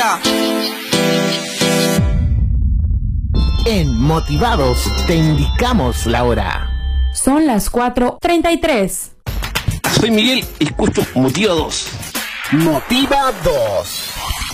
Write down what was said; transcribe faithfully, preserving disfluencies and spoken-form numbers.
Colombia. En Motivados te indicamos la hora. Son las cuatro treinta y tres. Soy Miguel, escucho Motiva dos. Motiva dos.